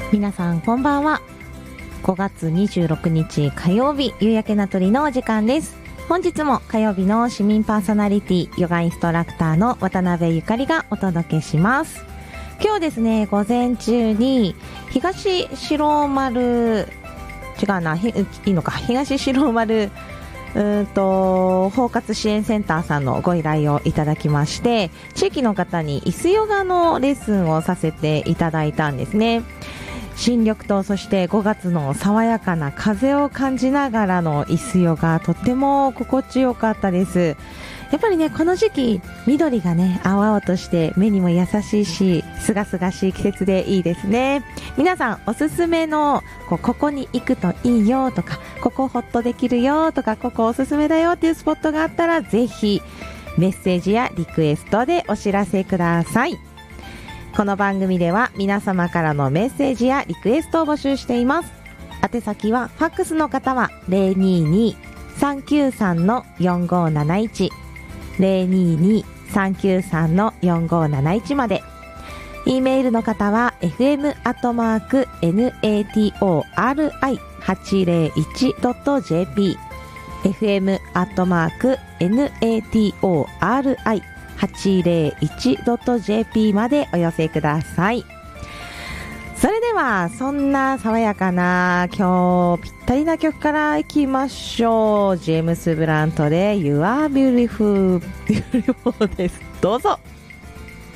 皆さんこんばんは。5月26日火曜日、夕焼けな鳥のお時間です。本日も火曜日の市民パーソナリティ、ヨガインストラクターの渡辺ゆかりがお届けします。今日ですね、午前中に東白丸、違うな、いいのか、東白丸包括支援センターさんのご依頼をいただきまして、地域の方に椅子ヨガのレッスンをさせていただいたんですね。新緑とそして5月の爽やかな風を感じながらの椅子ヨガ、とっても心地よかったです。やっぱりね、この時期緑がね青々として目にも優しいし、すがすがしい季節でいいですね。皆さんおすすめのここに行くといいよとか、ここホッとできるよとか、ここおすすめだよっていうスポットがあったら、ぜひメッセージやリクエストでお知らせください。この番組では皆様からのメッセージやリクエストを募集しています。宛先はファックスの方は 022-393-4571 022-393-4571 まで。 E メールの方は fm@natori801.jp fm@natori801.jp までお寄せください。それではそんな爽やかな今日ぴったりな曲からいきましょう。ジェームス・ブラントで You are beautiful です。どうぞ。